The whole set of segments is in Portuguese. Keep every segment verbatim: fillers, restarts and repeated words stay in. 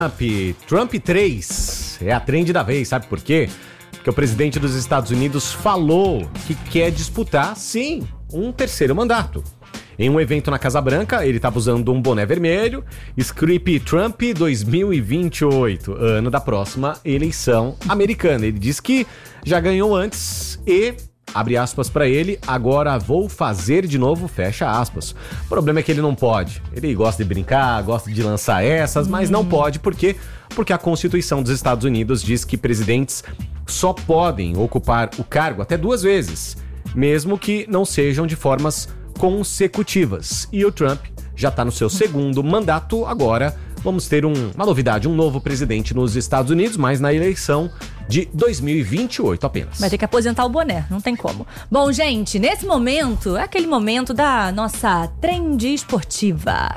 Trump, Trump três é a trend da vez, sabe por quê? Porque o presidente dos Estados Unidos falou que quer disputar, sim, um terceiro mandato. Em um evento na Casa Branca, ele estava usando um boné vermelho, escrito Trump dois mil e vinte e oito, ano da próxima eleição americana. Ele disse que já ganhou antes e... abre aspas pra ele, agora vou fazer de novo, fecha aspas. O problema é que ele não pode. Ele gosta de brincar, gosta de lançar essas, mas não pode. Por quê? Porque a Constituição dos Estados Unidos diz que presidentes só podem ocupar o cargo até duas vezes, mesmo que não sejam de formas consecutivas. E o Trump já está no seu segundo mandato. Agora vamos ter um, uma novidade, um novo presidente nos Estados Unidos, mas na eleição de dois mil e vinte e oito apenas. Vai ter que aposentar o boné, não tem como. Bom, gente, nesse momento, é aquele momento da nossa trend esportiva.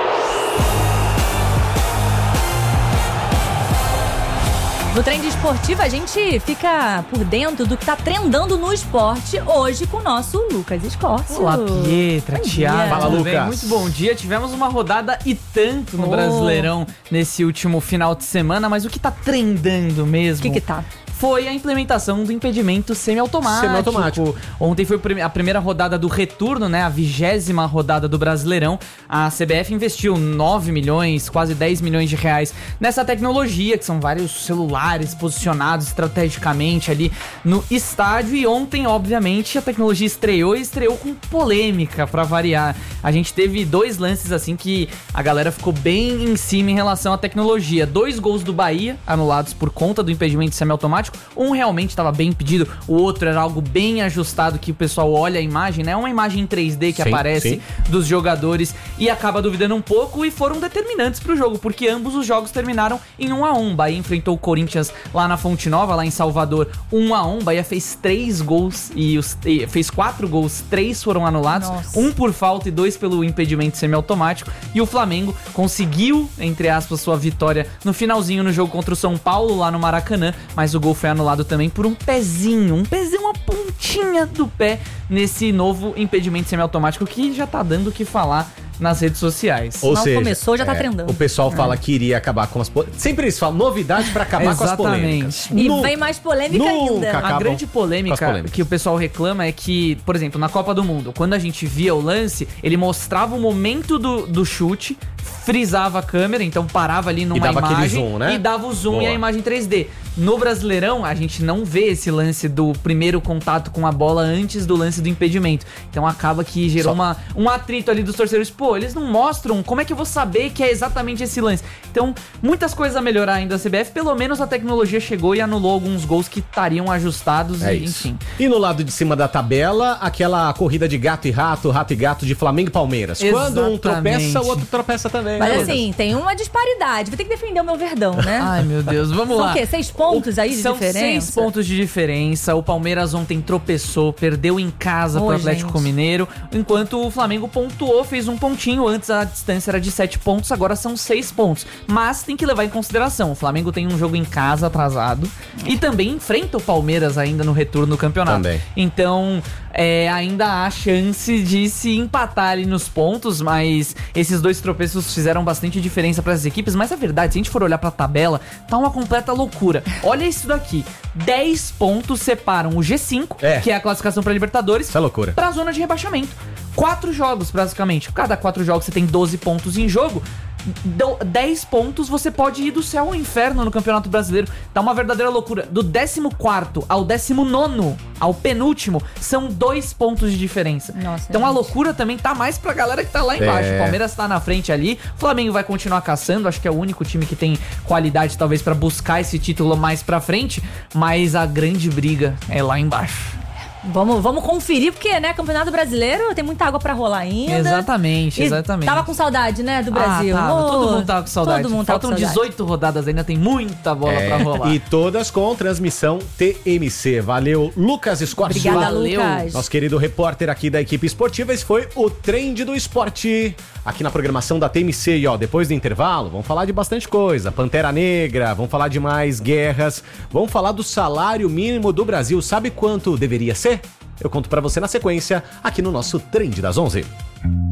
No Trend Esportivo, a gente fica por dentro do que tá trendando no esporte hoje com o nosso Lucas Escorcio. Olá, Pietra, Thiago. Fala, tudo Lucas. bem? Muito bom dia. Tivemos uma rodada e tanto no Oh. Brasileirão nesse último final de semana, mas o que tá trendando mesmo? O que que tá? Foi a implementação do impedimento semiautomático. Semiautomático. Ontem foi a primeira rodada do retorno, né? A vigésima rodada do Brasileirão. A C B F investiu nove milhões, quase dez milhões de reais nessa tecnologia, que são vários celulares posicionados estrategicamente ali no estádio. E ontem, obviamente, a tecnologia estreou e estreou com polêmica, pra variar. A gente teve dois lances assim que a galera ficou bem em cima em relação à tecnologia. Dois gols do Bahia anulados por conta do impedimento semiautomático. Um realmente estava bem impedido, o outro era algo bem ajustado, que o pessoal olha a imagem, né? É uma imagem em três D que Sim, aparece sim. dos jogadores e acaba duvidando um pouco, e foram determinantes pro jogo, porque ambos os jogos terminaram em um a um. Bahia enfrentou o Corinthians lá na Fonte Nova, lá em Salvador, um a um. Bahia fez três gols e, os, e fez quatro gols, três foram anulados, Nossa. um por falta e dois pelo impedimento semiautomático. E o Flamengo conseguiu, entre aspas, sua vitória no finalzinho no jogo contra o São Paulo lá no Maracanã, mas o gol foi anulado também por um pezinho, um pezinho, uma pontinha do pé nesse novo impedimento semiautomático que já tá dando o que falar nas redes sociais. Ou Mal seja, começou, já tá é, trendando. o pessoal fala que iria acabar com as polêmicas. Sempre eles falam novidade pra acabar com as Exatamente. polêmicas. E Nunca- vem mais polêmica nunca ainda. acabam A grande com as polêmica polêmicas. que o pessoal reclama é que, por exemplo, na Copa do Mundo, quando a gente via o lance, ele mostrava o momento do, do chute, frisava a câmera, então parava ali numa E dava aquele imagem zoom, né? e dava o zoom Boa. e a imagem três D. No Brasileirão, a gente não vê esse lance do primeiro contato com a bola antes do lance do impedimento. Então acaba que gerou Só- uma, um atrito ali dos torcedores. Pô, eles não mostram, como é que eu vou saber que é exatamente esse lance? Então, muitas coisas a melhorar ainda a C B F. Pelo menos a tecnologia chegou e anulou alguns gols que estariam ajustados, É e, isso. enfim. E no lado de cima da tabela, aquela corrida de gato e rato, rato e gato de Flamengo e Palmeiras. Quando um Exatamente. tropeça, o outro tropeça também. Mas né, assim, tem uma disparidade. Vou ter que defender o meu Verdão, né? Ai, meu Deus, vamos São lá. o quê? Seis pontos aí de São diferença? seis pontos de diferença. O Palmeiras ontem tropeçou, perdeu em casa Ô, pro Atlético gente. Mineiro, enquanto o Flamengo pontuou, fez um pontinho. Antes a distância era de sete pontos, agora são seis pontos. Mas tem que levar em consideração, o Flamengo tem um jogo em casa atrasado e também enfrenta o Palmeiras ainda no retorno do campeonato. Também. Então, é, ainda há chance de se empatar ali nos pontos, mas esses dois tropeços fizeram bastante diferença para as equipes. Mas a verdade, se a gente for olhar pra tabela, tá uma completa loucura. Olha isso daqui, dez pontos separam o G cinco, É. que é a classificação pra Libertadores, Isso é loucura. pra zona de rebaixamento. Quatro jogos, basicamente. Cada quatro jogos você tem doze pontos em jogo. Do- dez pontos você pode ir do céu ao inferno no Campeonato Brasileiro. Tá uma verdadeira loucura. Do décimo quarto ao décimo nono, ao penúltimo, são dois pontos de diferença. Nossa, então a gente. loucura também tá mais pra galera que tá lá embaixo. É. O Palmeiras tá na frente ali, o Flamengo vai continuar caçando. Acho que é o único time que tem qualidade talvez pra buscar esse título mais pra frente. Mas a grande briga é lá embaixo. Vamos, vamos conferir, porque, né, Campeonato Brasileiro tem muita água pra rolar ainda. Exatamente, E exatamente. Tava com saudade, né, do Brasil. Ah, tava. Ô, Todo mundo tava com saudade. Todo mundo tava Faltam com saudade. dezoito rodadas ainda, tem muita bola É, pra rolar. e todas com transmissão T M C. Valeu, Lucas Escorcio. Obrigada, Valeu. Lucas. Nosso querido repórter aqui da equipe esportiva. Esse foi o Trend do Esporte, aqui na programação da T M C. E ó, depois do intervalo, vamos falar de bastante coisa. Pantera Negra, vamos falar de mais guerras, vamos falar do salário mínimo do Brasil. Sabe quanto deveria ser? Eu conto pra você na sequência, aqui no nosso Trend das onze.